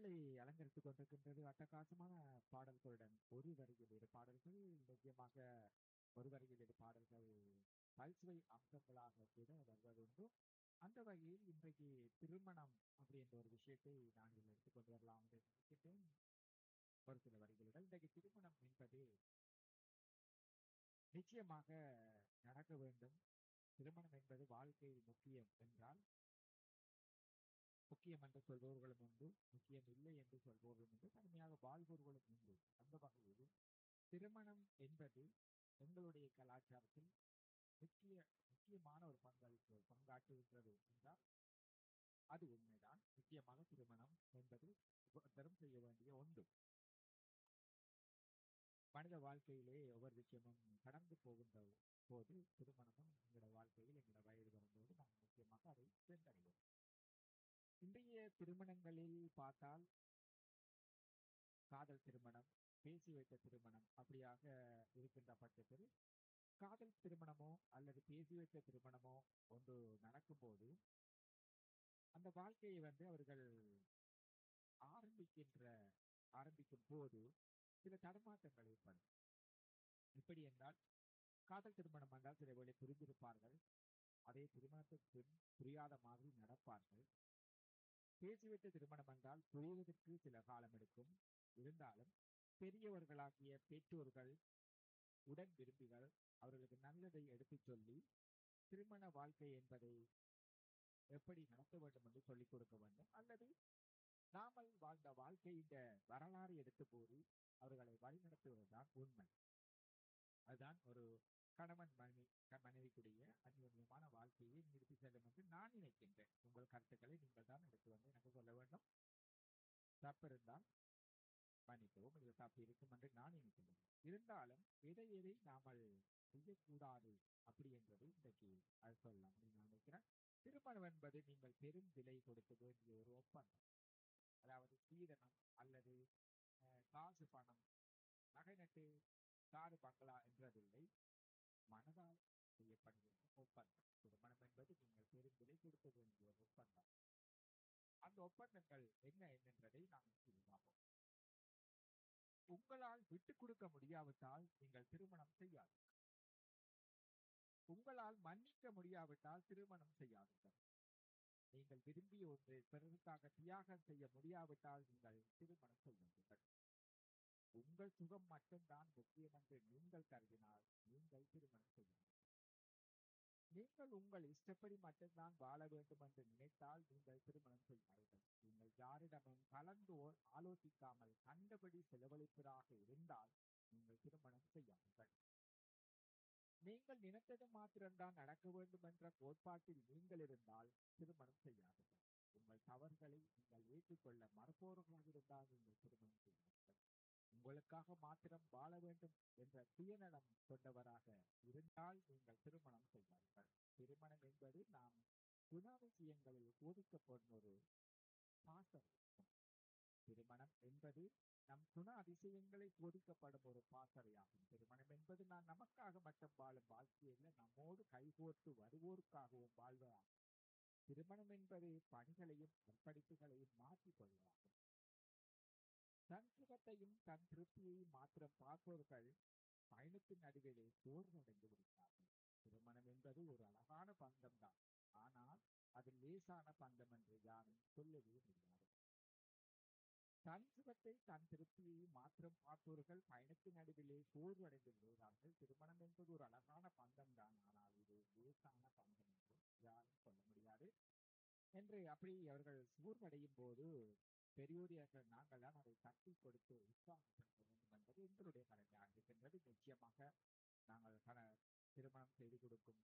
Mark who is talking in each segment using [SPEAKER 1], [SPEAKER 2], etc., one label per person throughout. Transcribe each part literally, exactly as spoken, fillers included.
[SPEAKER 1] பாடல்களை அலங்கரித்துக் கொண்டிருக்கின்றது அட்டகாசமான பாடல்களுடன் ஒரு வரியில் இரு பாடல்கள் முக்கியமாக ஒரு வரியில் இரு பாடல்கள் பல்சுவை அம்சங்களாக கூட வருவதுண்டு. அந்த வகையில் இன்றைக்கு திருமணம் அப்படின்ற ஒரு விஷயத்தை நான் இதில் எடுத்துக்கொண்டு வரலாம் என்று நினைக்கின்றேன். ஒரு சில வரிகளுடன் இன்றைக்கு திருமணம் என்பது நிச்சயமாக நடக்க வேண்டும். திருமணம் என்பது வாழ்க்கையில் முக்கியம் என்றால் முக்கியம் என்று சொல்பவர்களும் உண்டு, முக்கியம் இல்லை என்று சொல்பவர்களும் உண்டு, தனிமையாக வாழ்பவர்களும் உண்டு. அந்த வகையில் திருமணம் என்பது எங்களுடைய கலாச்சாரத்தில் முக்கிய முக்கியமான ஒரு பங்களிப்பு பங்காற்றுகின்றது என்றால் அது உண்மைதான். முக்கியமாக திருமணம் என்பது ஒவ்வொருத்தரும் செய்ய வேண்டிய ஒன்று. மனித வாழ்க்கையிலே ஒவ்வொரு விஷயமும் கடந்து போகின்ற போது திருமணமும் எங்களோட வாழ்க்கையில் எங்களோட வயது வரும்போது நாம் முக்கியமாக அதை சென்றடைவோம். இன்றைய திருமணங்களில் பார்த்தால் காதல் திருமணம், பேசி வைத்த திருமணம் அப்படியாக இருக்கின்ற பட்சத்தில் காதல் திருமணமோ அல்லது பேசி வைத்த திருமணமோ ஒன்று நடக்கும்போது அந்த வாழ்க்கையை வந்து அவர்கள் ஆரம்பிக்கின்ற ஆரம்பிக்கும் போது சில தடுமாற்றங்கள் ஏற்படும். எப்படி என்றால் காதல் திருமணம் என்றால் சில வேளை புரிந்திருப்பார்கள், அதே திருமணத்துக்கு பின் புரியாத மாதிரி நடப்பார்கள். பேசி வைத்த திருமணம் என்றால் புரிவதற்கு சில காலம் எடுக்கும். இருந்தாலும் பெரியவர்களாகிய பெற்றோர்கள், உடன் விரும்பிகள் அவர்களுக்கு நல்லதை எடுத்துச் சொல்லி திருமண வாழ்க்கை என்பதை எப்படி நடத்த வேண்டும் என்று சொல்லிக் கொடுக்க வேண்டும். அல்லது நாமல் வாழ்ந்த வாழ்க்கையின் வரலாறு எடுத்து கூறி அவர்களை வழிநடத்துவதுதான் உண்மை. அதுதான் ஒரு கணவன் மனைவி மனைவிக்குரிய அந்யோன்யமான வாழ்க்கையை நிறுத்தி செல்லும் என்று நான் நினைக்கின்றேன். உங்கள் கருத்துக்களை நீங்கள் தான் எடுத்து வந்து எனக்கு சொல்ல வேண்டும். தப்பு இருந்தால் மன்னிக்கவும், இது தப்பு இருக்கும் என்று நான் நினைக்கின்றேன். இருந்தாலும் எதை எதை நாமல் செய்யக்கூடாது அப்படி என்பதை இன்றைக்கு அது சொல்லலாம் அப்படின்னு நான் நினைக்கிறேன். திருமணம் என்பது நீங்கள் பெரும் விலை கொடுக்க வேண்டிய ஒரு ஒப்பந்தம். அதாவது சீதனம் அல்லது காசு பணம் நகை நட்டு காடு பங்களா என்றதில்லை, மனதால் செய்யப்படுகின்ற ஒப்பந்தம். திருமணம் என்பது நீங்கள் பெரும் விலை கொடுக்க வேண்டிய ஒரு ஒப்பந்தம். அந்த ஒப்பந்தங்கள் என்ன என்னன்றதை நாம் பார்ப்போம். உங்களால் விட்டுக் கொடுக்க முடியாவிட்டால் நீங்கள் திருமணம் செய்யாதீர்கள். உங்களால் மன்னிக்க முடியாவிட்டால் திருமணம் செய்யாதீர்கள். நீங்கள் விரும்பிய ஒன்றை பிறருக்காக தியாகம் செய்ய முடியாவிட்டால் நீங்கள் திருமணம் செய்யுங்கள். உங்கள் சுகம் மட்டும்தான் முக்கியம் என்று நீங்கள் கருதினால் நீங்கள் திருமணம் செய்யுங்கள். நீங்கள் உங்கள் இஷ்டப்படி மட்டும்தான் வாழ வேண்டும் என்று நினைத்தால் நீங்கள் திருமணம் செய்யாதீர்கள். நீங்கள் யாரிடமும் கலந்து ஆலோசிக்காமல் கண்டபடி செலவழிப்பதாக இருந்தால் நீங்கள் திருமணம் செய்யாதீர்கள். நீங்கள் நினைத்தது மாத்திரம்தான் நடக்க வேண்டும் என்ற கோட்பாட்டில் நீங்கள் இருந்தால் திருமணம் செய்யாதீர்கள். உங்கள் தவறுகளை நீங்கள் ஏற்றுக்கொள்ள மறுப்பவர்களாக இருந்தால் நீங்கள் திருமணம் செய்யாதீர்கள். உங்களுக்காக மாத்திரம் வாழ வேண்டும் என்ற சுயநலம் கொண்டவராக இருந்தால் நீங்கள் திருமணம் செய்வார்கள். திருமணம் என்பது நாம் குணாதிசயங்களில் போதிக்கப்படும் ஒரு பாசம். திருமணம் என்பது நம் குண அதிசயங்களை போதிக்கப்படும் ஒரு பாசறையாகும். திருமணம் என்பது நான் நமக்காக மட்டும் வாழும் வாழ்க்கையில நம்மோடு கைகோர்த்து வருவோருக்காகவும் வாழ்வதாகும். திருமணம் என்பது பணிகளையும் அர்ப்பணிப்புகளையும் மாற்றிக் கொள்வதாகும். தன் சுகத்தையும் தன் திருப்தியையும் மாத்திரம் பார்ப்பவர்கள் பயணத்தின் நடுவிலே சோர்வடைந்து விடுகிறார்கள். திருமணம் என்பது ஒரு அழகான பந்தம் தான், ஆனால் அது லேசான பந்தம் என்று யாரும் சொல்லவே முடியாது. தன் சுகத்தை தன் திருப்தியை மாத்திரம் பார்ப்பவர்கள் பயணத்தின் நடுவிலே சோர்வடைந்து விடுகிறார்கள். திருமணம் என்பது ஒரு அழகான பந்தம் தான், ஆனால் இது லேசான பந்தம் என்று யாரும் சொல்ல முடியாது என்று அப்படி அவர்கள் சோர்வடையும் போது பெரியோர்கள் நாங்கள் தான் அதை தட்டி கொடுத்து உற்சாகப்படுத்த வேண்டும் என்பது எங்களுடைய கடமையாக இருக்கின்றது. நிச்சயமாக நாங்கள் பல திருமணம் செய்து கொடுக்கும்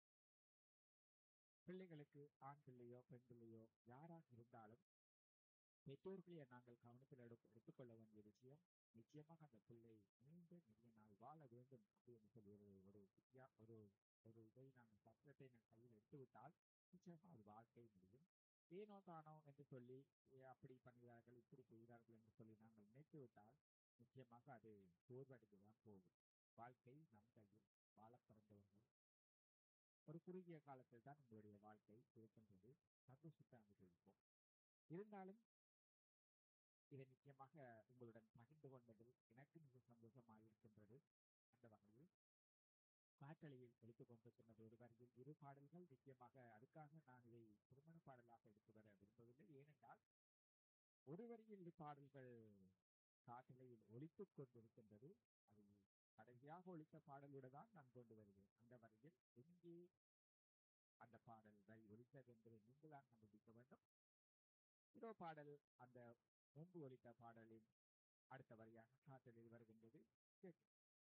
[SPEAKER 1] பிள்ளைகளுக்கு ஆண் பிள்ளையோ பெண் பிள்ளையோ யாராக இருந்தாலும் பெற்றோர்களை நாங்கள் கவனத்தில் எடுத்து எடுத்துக்கொள்ள வேண்டிய விஷயம், நிச்சயமாக அந்த பிள்ளை நீண்ட நிறைய நாள் வாழ வேண்டும் அப்படின்னு சொல்லி ஒரு ஒரு ஒரு ஒரு இதை நாங்கள் சத்திரத்தை நாங்கள் கையில் எடுத்துவிட்டால் நிச்சயமாக ஒரு வாழ்க்கை முடியும். ஏனோ தானோ என்று சொல்லி அப்படி பண்ணுகிறார்கள் இப்படி செய்கிறார்கள் என்று சொல்லி நாங்கள் நினைத்து விட்டால் நிச்சயமாக அது சோர்வடைந்துதான் போகும். வாழ்க்கை நம் கையில், வாழ பிறந்தவர்கள் ஒரு குறுகிய காலத்தில் தான் உங்களுடைய வாழ்க்கை இருக்கின்றது. சந்தோஷத்தை அனுபவிப்போம். இருந்தாலும் இதை நிச்சயமாக உங்களுடன் பகிர்ந்து கொண்டதில் எனக்கு மிக சந்தோஷமாக இருக்கின்றது. அந்த வகையில் காற்றலையில் ஒலித்துக் கொண்டிருக்கின்றது ஒரு வரியில் இரு பாடல்கள். நிச்சயமாக அதுக்காக நான் இதை திருமண பாடலாக எடுத்து வர விரும்பவில்லை. ஏனென்றால் ஒரு வரியில் இரு பாடல்கள் காற்றலையில் ஒலித்துக் கொண்டிருக்கின்றது. அது கடைசியாக ஒலித்த பாடலோடு தான் நான் கொண்டு வருவேன். அந்த வரியில் எங்கே அந்த பாடல் வரி ஒலித்தது என்பதை நீங்கள் தான் கண்டுபிடிக்க வேண்டும். இதோ பாடல் அந்த முன்பு ஒலித்த பாடலின் அடுத்த வரியாக காற்றலில் வருகின்றது. கேட்க